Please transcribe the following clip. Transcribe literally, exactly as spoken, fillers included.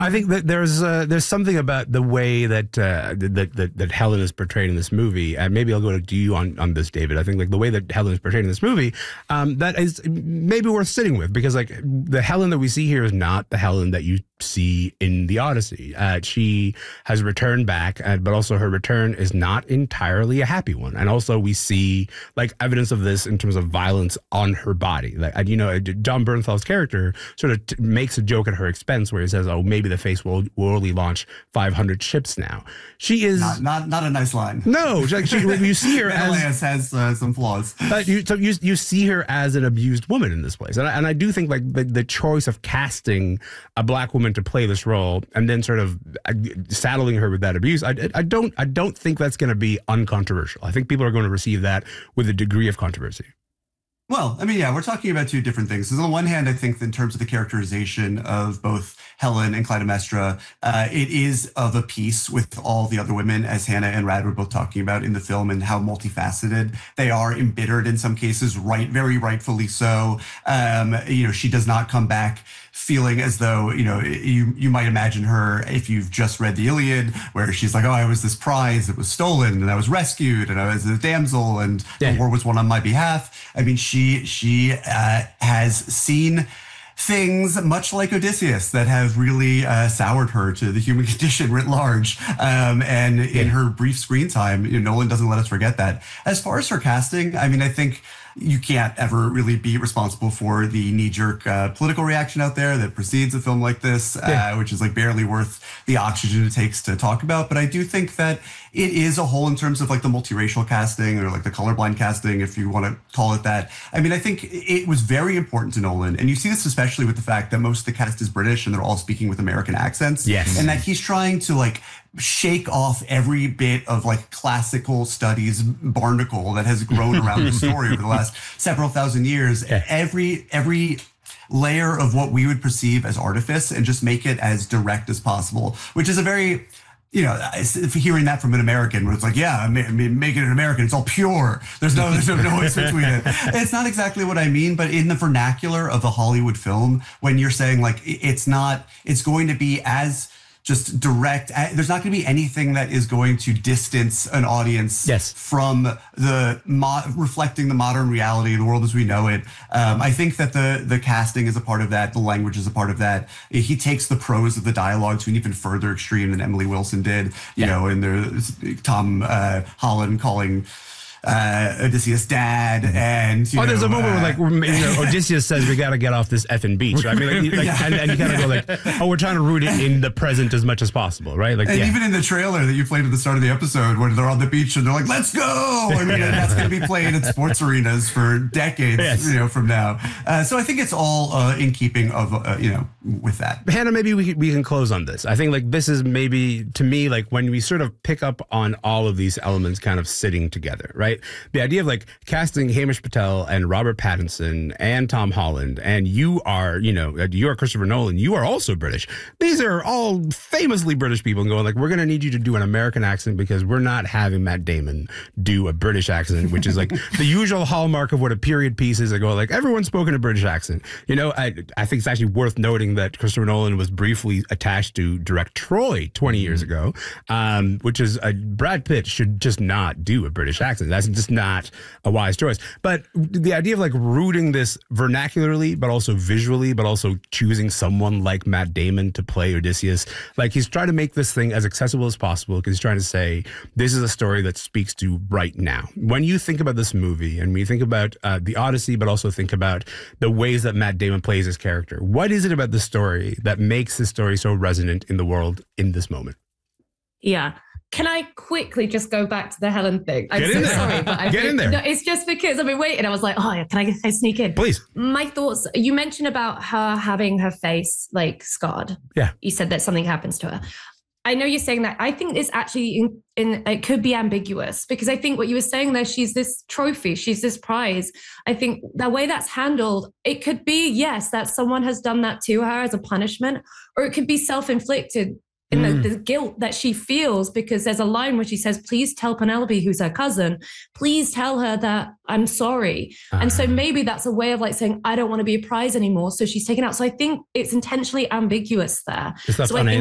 I think that there's uh, there's something about the way that, uh, that that that Helen is portrayed in this movie, and maybe I'll go to you on, on this, David. I think like the way that Helen is portrayed in this movie, um, that is maybe worth sitting with, because like the Helen that we see here is not the Helen that you see in the Odyssey. Uh, she has returned back, uh, but also her return is not entirely a happy one. And also we see like evidence of this in terms of violence on her body. Like, you know, John Bernthal's character sort of t- makes a joke at her expense where he says, oh, maybe the face will, will only launch five hundred ships now. She is not not, not a nice line. No, like she, you see her as has uh, some flaws. But you, so you you see her as an abused woman in this place, and I, and I do think like the, the choice of casting a black woman to play this role and then sort of saddling her with that abuse, I, I don't I don't think that's going to be uncontroversial. I think people are going to receive that with a degree of controversy. Well, I mean, yeah, we're talking about two different things. So on the one hand, I think that in terms of the characterization of both Helen and Clytemnestra, uh, it is of a piece with all the other women, as Hannah and Rad were both talking about in the film, and how multifaceted they are, embittered in some cases, right, very rightfully so. Um, you know, she does not come back feeling as though, you know, you you might imagine her if you've just read the Iliad, where she's like, oh, I was this prize that was stolen, and I was rescued, and I was a damsel, and yeah. the war was won on my behalf. I mean, she she uh, has seen things much like Odysseus that have really uh, soured her to the human condition writ large. Um, and yeah. in her brief screen time, you know, Nolan doesn't let us forget that. As far as her casting, I mean, I think you can't ever really be responsible for the knee-jerk uh, political reaction out there that precedes a film like this, yeah. uh, which is like barely worth the oxygen it takes to talk about. But I do think that it is a whole in terms of like the multiracial casting, or like the colorblind casting, if you want to call it that. I mean, I think it was very important to Nolan. And you see this especially with the fact that most of the cast is British and they're all speaking with American accents. Yes. And that he's trying to like shake off every bit of like classical studies barnacle that has grown around the story over the last several thousand years. Yeah. Every every layer of what we would perceive as artifice, and just make it as direct as possible, which is a very, you know, hearing that from an American, where it's like, yeah, I mean, making it an American, it's all pure. There's no, there's no noise between it. It's not exactly what I mean, but in the vernacular of the Hollywood film, when you're saying like, it's not, it's going to be as just direct. There's not going to be anything that is going to distance an audience yes. from the mo- reflecting the modern reality of the world as we know it. Um, I think that the the casting is a part of that. The language is a part of that. He takes the prose of the dialogue to an even further extreme than Emily Wilson did. You yeah. know, and there's Tom uh, Holland calling uh, Odysseus dad, and you oh, know, there's a moment uh, where like you know, Odysseus says we got to get off this effing beach. I mean, like, you- like Yeah. and, and you kind of go like, oh, we're trying to root it in the present as much as possible, right? Like, And yeah. even in the trailer that you played at the start of the episode, when they're on the beach and they're like, "Let's go!" I mean, that's going to be played in sports arenas for decades, Yes. you know, from now. Uh, so I think it's all uh, in keeping of, uh, you know, with that. Hannah, maybe we can, we can close on this. I think like this is maybe to me like when we sort of pick up on all of these elements kind of sitting together, right? The idea of like casting Hamish Patel and Robert Pattinson and Tom Holland, and you are, you know, you are Christopher Nolan. You are also British. These are all famously British people, and going like, we're going to need you to do an American accent because we're not having Matt Damon do a British accent, which is like the usual hallmark of what a period piece is. I go like, everyone's spoken a British accent. You know, I I think it's actually worth noting that Christopher Nolan was briefly attached to direct Troy twenty years ago, um, which is uh, Brad Pitt should just not do a British accent. That's just not a wise choice. But the idea of like rooting this vernacularly, but also visually, but also choosing someone like Matt Damon to play Odysseus, like he's trying to make this thing as accessible as possible because he's trying to say this is a story that speaks to right now. When you think about this movie and when you think about uh, the Odyssey, but also think about the ways that Matt Damon plays his character, what is it about the story that makes this story so resonant in the world in this moment? Yeah. Can I quickly just go back to the Helen thing? I'm Get so in there. sorry, but I Get think, in there. No, it's just because I've been waiting. I was like, oh, yeah, can I, can I sneak in? Please. My thoughts, you mentioned about her having her face like scarred. Yeah. You said that something happens to her. I know you're saying that. I think it's actually in, in it could be ambiguous because I think what you were saying there, she's this trophy, she's this prize. I think the way that's handled, it could be, yes, that someone has done that to her as a punishment, or it could be self-inflicted in Mm. the, the guilt that she feels, because there's a line where she says, please tell Penelope, who's her cousin, please tell her that I'm sorry. Uh-huh. And so maybe that's a way of like saying, I don't want to be a prize anymore. So she's taken out. So I think it's intentionally ambiguous there. It's left so I think